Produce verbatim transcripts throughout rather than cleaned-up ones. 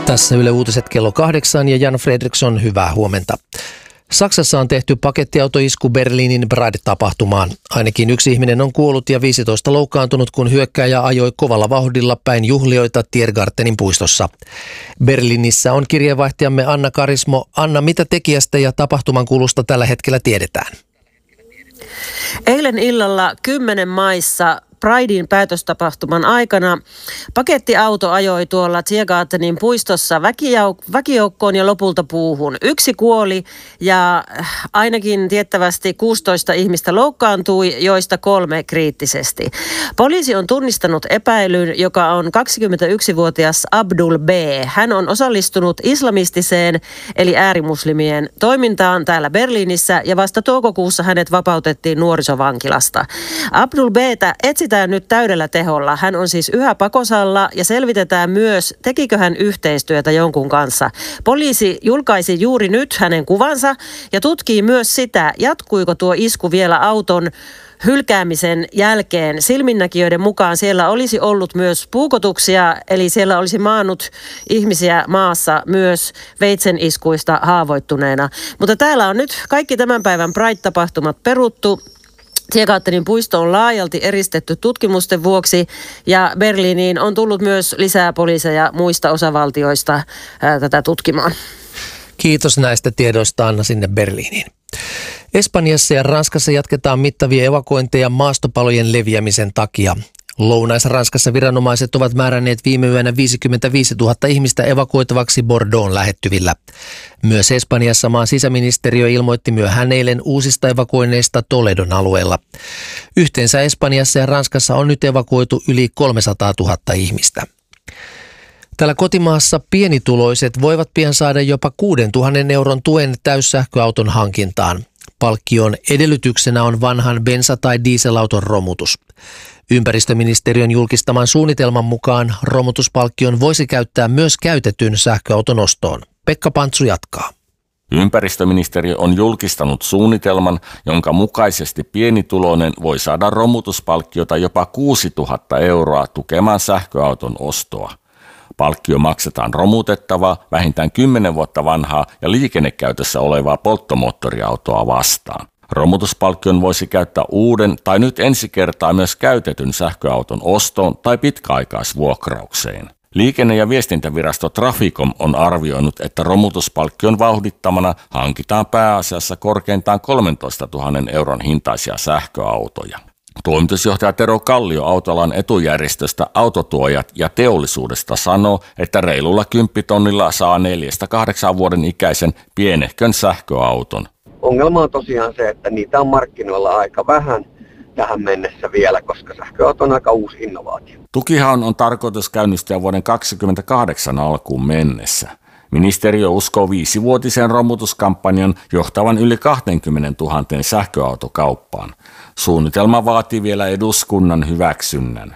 Tässä Yle Uutiset kello kahdeksan ja Jan Fredriksson, hyvää huomenta. Saksassa on tehty pakettiautoisku Berliinin Pride-tapahtumaan. Ainakin yksi ihminen on kuollut ja viisitoista loukkaantunut, kun hyökkääjä ajoi kovalla vauhdilla päin juhlioita Tiergartenin puistossa. Berliinissä on kirjeenvaihtajamme Anna Karismo. Anna, mitä tekijästä ja tapahtuman kulusta tällä hetkellä tiedetään? Eilen illalla kymmenen maissa Pridein päätöstapahtuman aikana pakettiauto ajoi tuolla Tiergartenin puistossa väkijouk- väkijoukkoon ja lopulta puuhun. Yksi kuoli ja ainakin tiettävästi kuusitoista ihmistä loukkaantui, joista kolme kriittisesti. Poliisi on tunnistanut epäilyn, joka on kaksikymmentäyksivuotias Abdul B. Hän on osallistunut islamistiseen eli äärimuslimien toimintaan täällä Berliinissä ja vasta toukokuussa hänet vapautettiin nuorisovankilasta. Abdul B:tä etsitään nyt täydellä teholla. Hän on siis yhä pakosalla ja selvitetään myös, tekikö hän yhteistyötä jonkun kanssa. Poliisi julkaisi juuri nyt hänen kuvansa ja tutkii myös sitä, jatkuiko tuo isku vielä auton hylkäämisen jälkeen. Silminnäkijöiden mukaan siellä olisi ollut myös puukotuksia, eli siellä olisi maannut ihmisiä maassa myös veitsen iskuista haavoittuneena. Mutta täällä on nyt kaikki tämän päivän Pride-tapahtumat peruttu. Tiergartenin puisto on laajalti eristetty tutkimusten vuoksi ja Berliiniin on tullut myös lisää poliiseja muista osavaltioista ää, tätä tutkimaan. Kiitos näistä tiedoista, Anna, sinne Berliiniin. Espanjassa ja Ranskassa jatketaan mittavia evakuointeja maastopalojen leviämisen takia. Lounais-Ranskassa viranomaiset ovat määränneet viime yönä viisikymmentäviisituhatta ihmistä evakuoitavaksi Bordeaux'n lähettyvillä. Myös Espanjassa maan sisäministeriö ilmoitti myöhään eilen uusista evakuoinneista Toledon alueella. Yhteensä Espanjassa ja Ranskassa on nyt evakuoitu yli kolmesataatuhatta ihmistä. Täällä kotimaassa pienituloiset voivat pian saada jopa kuudentuhannen euron tuen täyssähköauton hankintaan. Palkkion edellytyksenä on vanhan bensa- tai dieselauton romutus. Ympäristöministeriön julkistaman suunnitelman mukaan romutuspalkkion voisi käyttää myös käytetyn sähköauton ostoon. Pekka Pantsu jatkaa. Ympäristöministeriö on julkistanut suunnitelman, jonka mukaisesti pienituloinen voi saada romutuspalkkiota jopa kuusituhatta euroa tukemaan sähköauton ostoa. Palkkio maksetaan romutettavaa, vähintään kymmenen vuotta vanhaa ja liikennekäytössä olevaa polttomoottoriautoa vastaan. Romutuspalkkion voisi käyttää uuden tai nyt ensi kertaa myös käytetyn sähköauton ostoon tai pitkäaikaisvuokraukseen. Liikenne- ja viestintävirasto Traficom on arvioinut, että romutuspalkkion vauhdittamana hankitaan pääasiassa korkeintaan kolmentoistatuhannen euron hintaisia sähköautoja. Toimitusjohtaja Tero Kallio autoalan etujärjestöstä Autotuojat ja teollisuudesta sanoo, että reilulla kymppitonnilla saa neljästä kahdeksaan vuoden ikäisen pienehkön sähköauton. Ongelma on tosiaan se, että niitä on markkinoilla aika vähän tähän mennessä vielä, koska sähköauto on aika uusi innovaatio. Tukihan on tarkoitus käynnistää vuoden kaksikymmentäkahdeksan alkuun mennessä. Ministeriö uskoo viisivuotisen romutuskampanjan johtavan yli kaksikymmentätuhatta sähköautokauppaan. Suunnitelma vaatii vielä eduskunnan hyväksynnän.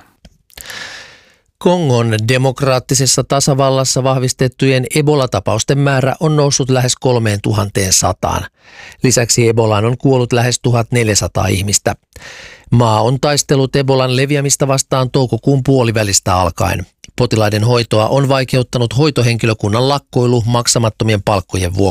Kongon demokraattisessa tasavallassa vahvistettujen Ebola-tapausten määrä on noussut lähes kolmeentuhanteen sataan. Lisäksi Ebolaan on kuollut lähes tuhatneljäsataa ihmistä. Maa on taistellut Ebolan leviämistä vastaan toukokuun puolivälistä alkaen. Potilaiden hoitoa on vaikeuttanut hoitohenkilökunnan lakkoilu maksamattomien palkkojen vuoksi.